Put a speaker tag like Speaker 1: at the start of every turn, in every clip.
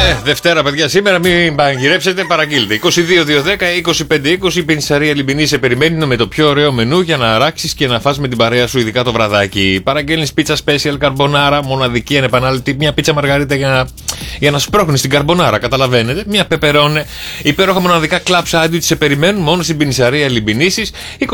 Speaker 1: Δευτέρα, παιδιά, σήμερα μην παγγυρέψετε, παραγγείλτε. 22-210-25-20. Η πινσαρία Λιμπινή σε περιμένει με το πιο ωραίο μενού για να αράξεις και να φας με την παρέα σου, ειδικά το βραδάκι. Παραγγέλνεις πίτσα special καρμπονάρα, μοναδική ανεπανάληπτη, μια πίτσα μαργαρίτα για να σπρώχνεις την καρμπονάρα, καταλαβαίνετε. Μια πεπερώνε, υπέροχα μοναδικά κλαμπ σάντουιτς σε περιμένουν μόνο στην πινσαρία Λιμπινίσης.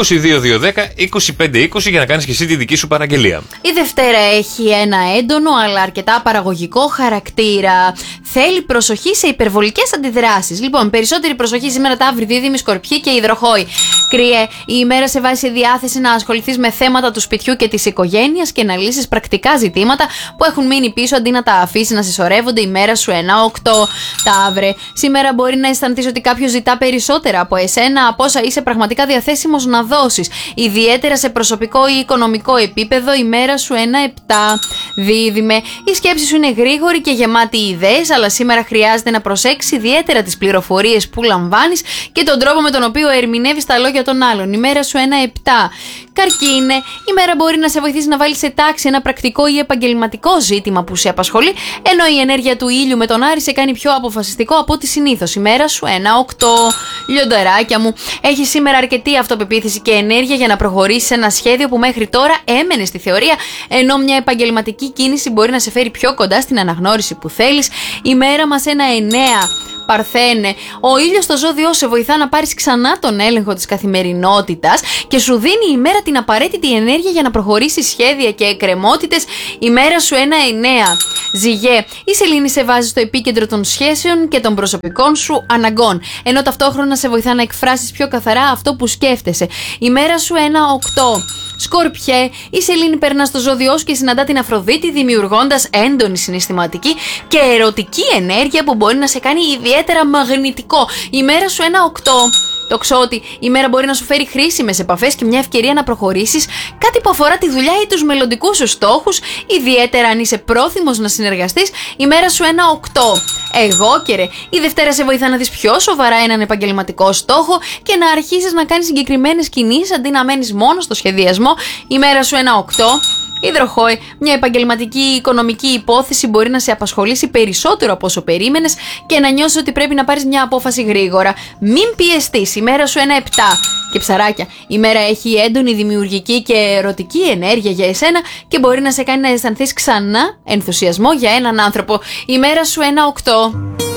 Speaker 1: 22-210-25-20 για να κάνεις και εσύ τη δική σου παραγγελία.
Speaker 2: Η Δευτέρα έχει ένα έντονο αλλά αρκετά παραγωγικό χαρακτήρα. Θέλει προσοχή σε υπερβολικές αντιδράσεις. Λοιπόν, περισσότερη προσοχή σήμερα τα αύριο, δίδυμοι, σκορπιοί και υδροχόοι. Κρύε, η ημέρα σε βάζει σε διάθεση να ασχοληθείς με θέματα του σπιτιού και της οικογένειας και να λύσεις πρακτικά ζητήματα που έχουν μείνει πίσω αντί να τα αφήσεις να συσσωρεύονται. Η μέρα σου 1-8. Ταύρε, σήμερα μπορεί να αισθανθείς ότι κάποιος ζητά περισσότερα από εσένα από όσα είσαι πραγματικά διαθέσιμος να δώσεις. Ιδιαίτερα σε προσωπικό ή οικονομικό επίπεδο, η μέρα σου 1-7. Δίδυμε, η σκέψη σου είναι γρήγορη και γεμάτη ιδέες, αλλά σήμερα χρειάζεται να προσέξεις ιδιαίτερα τις πληροφορίες που λαμβάνεις και τον τρόπο με τον οποίο ερμηνεύεις τα λόγια των άλλων. Η μέρα σου 1-7. Καρκίνε, η μέρα μπορεί να σε βοηθήσει να βάλεις σε τάξη ένα πρακτικό ή επαγγελματικό ζήτημα που σε απασχολεί, ενώ η ενέργεια του ήλιου με τον Άρη σε κάνει πιο αποφασιστικό από ό,τι συνήθως. Η μέρα σου 1-8. Λιονταράκια μου, έχει σήμερα αρκετή αυτοπεποίθηση και ενέργεια για να προχωρήσεις ένα σχέδιο που μέχρι τώρα έμενε στη θεωρία, ενώ μια επαγγελματική κίνηση μπορεί να σε φέρει πιο κοντά στην αναγνώριση που θέλεις. Η μέρα μας 1-9. Παρθένε, ο ήλιος στο ζώδιό σε βοηθά να πάρεις ξανά τον έλεγχο της καθημερινότητας και σου δίνει η μέρα την απαραίτητη ενέργεια για να προχωρήσεις σχέδια και εκκρεμότητες. Η μέρα σου 1-9. Ζυγέ, η σελήνη σε βάζει στο επίκεντρο των σχέσεων και των προσωπικών σου αναγκών, ενώ ταυτόχρονα σε βοηθά να εκφράσεις πιο καθαρά αυτό που σκέφτεσαι. Η μέρα σου 1-8. Σκορπιέ, η σελήνη περνά στο ζώδιό σου και συναντά την Αφροδίτη, δημιουργώντας έντονη συναισθηματική και ερωτική ενέργεια που μπορεί να σε κάνει ιδιαίτερα μαγνητικό. Η μέρα σου 1-8. Τοξότη, η μέρα μπορεί να σου φέρει χρήσιμες επαφές και μια ευκαιρία να προχωρήσεις κάτι που αφορά τη δουλειά ή τους μελλοντικούς σου στόχους, ιδιαίτερα αν είσαι πρόθυμος να συνεργαστείς. Η μέρα σου 1-8. Εγώκερε, η Δευτέρα σε βοηθά να δεις πιο σοβαρά έναν επαγγελματικό στόχο και να αρχίσεις να κάνεις συγκεκριμένες κινήσεις αντί να μένεις μόνο στο σχεδιασμό. Η μέρα σου 1-8. Υδροχόη, μια επαγγελματική ή οικονομική υπόθεση μπορεί να σε απασχολήσει περισσότερο από όσο περίμενες και να νιώσεις ότι πρέπει να πάρεις μια απόφαση γρήγορα. Μην πιεστείς, η μέρα σου 1-7. Και ψαράκια, η μέρα έχει έντονη δημιουργική και ερωτική ενέργεια για εσένα και μπορεί να σε κάνει να αισθανθείς ξανά ενθουσιασμό για έναν άνθρωπο. Η μέρα σου 1-8.